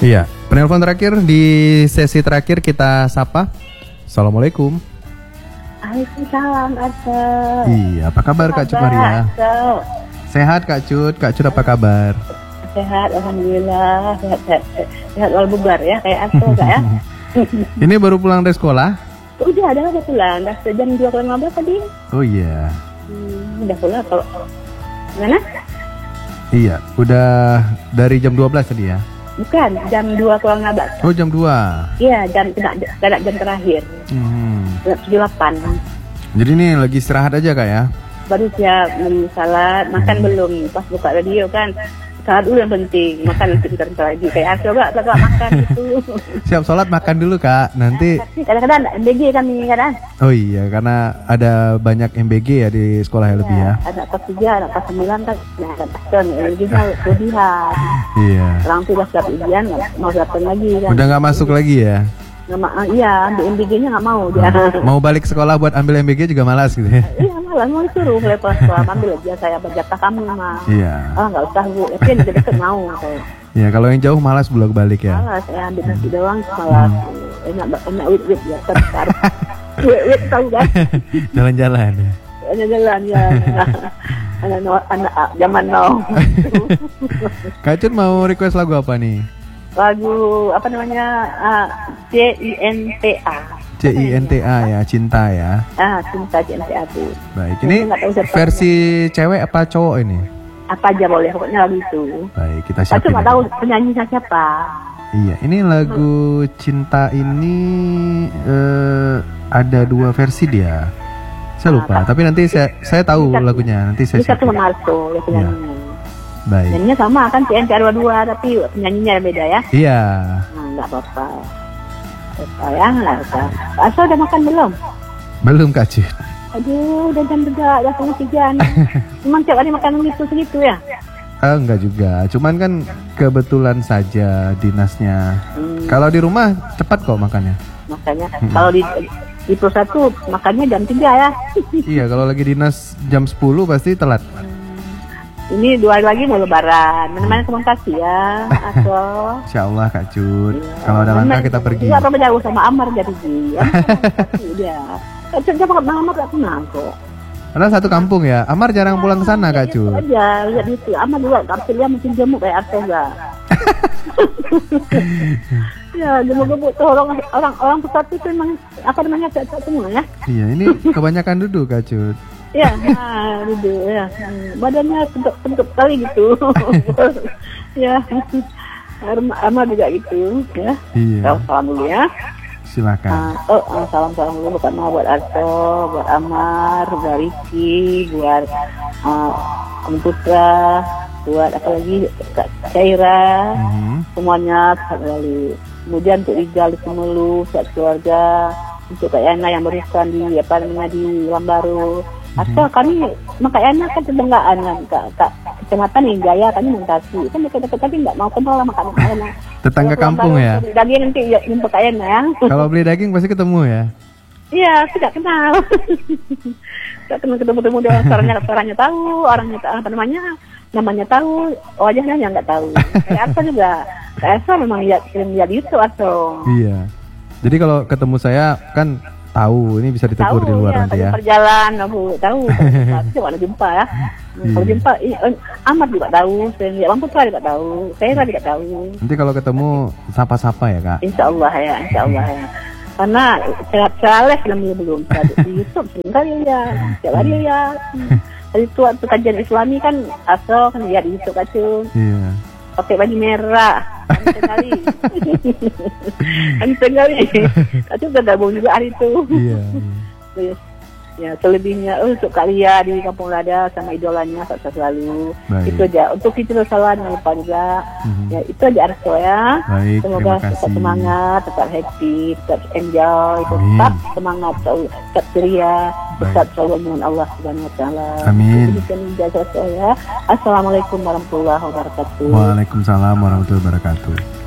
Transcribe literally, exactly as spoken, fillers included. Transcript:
Iya, penelpon terakhir di sesi terakhir kita sapa. Assalamualaikum. Waalaikumsalam, Arto. Iya, apa kabar Kak Cut Maria? Sehat Kak Cut, Kak Cut apa kabar? Sehat, alhamdulillah. Sehat, sehat, sehat wal bubar ya, kayak Arto Kak ya. Ini baru pulang dari sekolah? Udah, ada udah pulang. Udah jam dua kurang lima belas tadi. Oh iya. Hmm, udah pulang kalau mana? Iya, udah dari jam dua belas tadi ya? Bukan, jam dua kurang lima belas. Oh, jam dua. Iya, jam tidak tidak jam terakhir. Hmm. Jam delapan. Jadi ini lagi istirahat aja Kak ya? Baru siap minum salat, makan hmm. belum. Pas buka radio kan. Salat dulu yang penting, makan nanti kita lagi. Kayak coba coba makan gitu. Siap sholat makan dulu Kak, nanti. Kadang-kadang M B G kami kadang. Oh iya, karena ada banyak M B G ya di sekolah ya, lebih ya. Ada kelas tiga, ada kelas sembilan kan, nah ada pasien, ujiannya kelebihan. Iya. Orang sudah siap ujian, mau siapin lagi kan. Udah nggak masuk lagi ya? Nggak ma- iya, ambil M B G-nya nggak mau dia. Mau balik sekolah buat ambil M B G juga malas gitu ya? Iya malas, mau disuruh oleh kepala sekolah ambil aja saya berjatah kamu mah. Iya. Ah nggak usah bu, tapi yang deket mau. Iya, kalau yang jauh malas bolak balik ya. Malas, saya ambil nasi doang malas. Hmm. Enak enak wit wit ya, tertar. Wit wit tahu kan? Jalan-jalan ya. Jalan-jalan ya. Anak anak zaman now. Kak Cut mau request lagu apa nih? Lagu apa namanya? uh, C I N T A. C I N T A ya, cinta ya. Ah, cinta C I N T A tuh. Baik, ini versi cewek apa cowok ini? Apa aja boleh, pokoknya lagu itu. Baik, kita siapin. Aku nggak tahu penyanyinya siapa. Iya, ini lagu cinta ini uh, ada dua versi dia. Saya lupa, nah, tapi nanti saya saya tahu bisa, lagunya. Nanti saya bisa tuh Marto ya penyanyinya. Baik. Penyanyinya sama kan C I N T A dua dua, tapi penyanyinya beda ya. Iya. Nah, nggak apa-apa. Sayang lah, asal udah makan belum? Belum Kak Cut. Aduh, udah jam tiga, udah setengah tiga nih. Cuman tiap hari makan gitu segitu ya? Ah, enggak juga, cuman kan kebetulan saja dinasnya. Hmm. Kalau di rumah cepat kok makannya. Makanya, hmm. kalau di di perusahaan tuh makannya jam tiga ya. Iya, kalau lagi dinas jam sepuluh pasti telat. Hmm. Ini dua hari lagi mau lebaran, mana-mana komunikasi ya, Aso. Insya Allah Kak Cut, ya. Kalau ada langkah kita pergi. Iya, apa jauh sama Amar jadi dia. Udah, Kak Cut siapa Bang Amar gak kenal kok. Karena satu kampung ya, Amar jarang pulang ke sana Kak Cut. Aja, lihat itu, Amar juga kapsilnya mungkin gemuk kayak Arto enggak. Ya, gemuk-gemuk tuh orang orang orang pusat itu memang apa namanya sehat semua ya. Iya, ini kebanyakan duduk Kak Cut. Ya, nah, duduk ya. Badannya bentuk-bentuk kali gitu. Ya. Amar juga gitu ya. Iya. Salam dulu ya. Silakan. Uh, oh, uh, salam-salam dulu buat Ma, buat Arto, buat Amar, buat Riki, buat uh, Om Putra, buat apa lagi Kak Caira, mm-hmm. semuanya sekali. Kemudian untuk Rijal di Semulu, buat keluarga, untuk Kak Yana yang berusaha di apa namanya di Lambaru. Atau mm-hmm. kami Kak Yana kan tetanggaan kan Kak, Kak Kecamatan nih Jaya, kami Muntasi. Kan dekat-dekat tapi nggak mau kenal sama Kak Yana. Tetangga kampung ya? Daging nanti jumpa Kak Yana ya. Kalau beli daging pasti ketemu ya? Iya, tidak kenal. Tidak kenal ketemu-temu dia, suaranya suaranya tahu, orangnya apa namanya, namanya tahu, wajahnya yang nggak tahu. Kayak Arto juga, kayak Arto memang lihat film lihat itu Arto. Iya. Jadi kalau ketemu saya kan tahu, ini bisa ditegur di luar ya, nanti ya. Perjalanan, aku tahu. Coba ada jumpa ya. Kalau jumpa, Ahmad juga tahu, saya lihat Bang Putra juga tahu, saya juga tahu. Nanti kalau ketemu sapa-sapa ya Kak. Insya Allah ya, Insya Allah ya. Karena sehat-sehat namanya belum di YouTube sering kali ya, setiap hari ya. Dari itu waktu kajian Islami kan asal kan lihat di YouTube aja. Iya. Pakai baju merah, kan kali, kan kali, itu udah gabung juga hari itu. Iya. Iya. Ya selebihnya oh, untuk Kalia di Kampung Lada sama idolanya sukses selalu. Baik. Itu aja untuk itu salah jangan lupa juga. Mm-hmm. Ya itu aja Arto ya. Baik, semoga tetap semangat, tetap happy, tetap enjoy, Amin. Tetap semangat, tetap ceria, tetap selalu mohon Allah Subhanahu Wa Taala. Amin. Ya. Assalamualaikum warahmatullahi wabarakatuh. Waalaikumsalam warahmatullahi wabarakatuh.